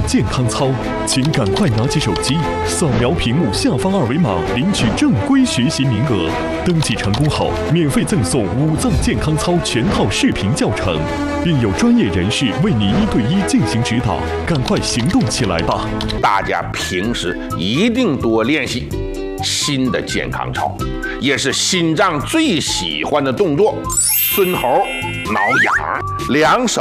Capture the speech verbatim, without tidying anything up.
健康操，请赶快拿起手机，扫描屏幕下方二维码，领取正规学习名额。登记成功后，免费赠送五脏健康操全套视频教程，并有专业人士为你一对一进行指导。赶快行动起来吧！ 大家平时一定多练习新的健康操，也是心脏最喜欢的动作——孙猴挠痒，两手